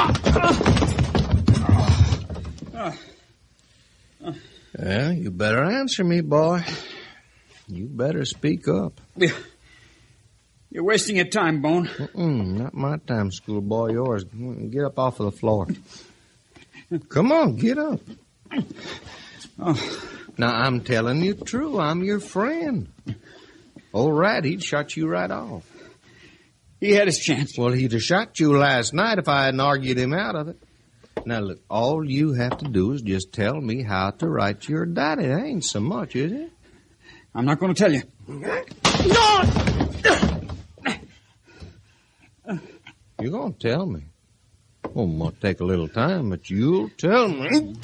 Well, you better answer me, boy. You better speak up. You're wasting your time, Bone. Not my time, schoolboy. Yours. Get up off of the floor. Come on, get up. Oh. Now, I'm telling you true. I'm your friend. Old Rat, he'd shot you right off. He had his chance. Well, he'd have shot you last night if I hadn't argued him out of it. Now, look, all you have to do is just tell me how to write to your daddy. That ain't so much, is it? I'm not going to tell you. No! You're going to tell me. Well, it might take a little time, but you'll tell me.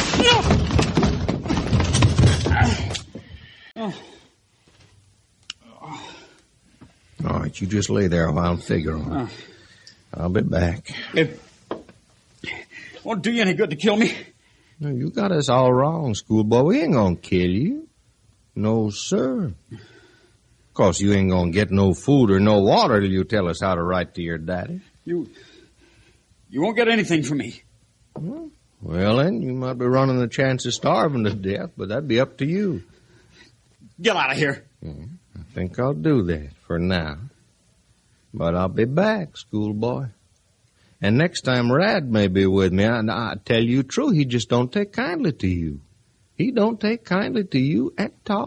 All right, you just lay there while I figure on it. I'll be back. It won't do you any good to kill me. No, you got us all wrong, schoolboy. We ain't gonna kill you. No, sir. Of course, you ain't gonna get no food or no water till you tell us how to write to your daddy. You won't get anything from me. Well, then, you might be running the chance of starving to death, but that'd be up to you. Get out of here. I think I'll do that for now. But I'll be back, schoolboy. And next time Rad may be with me, I tell you true, he just don't take kindly to you. He don't take kindly to you at all.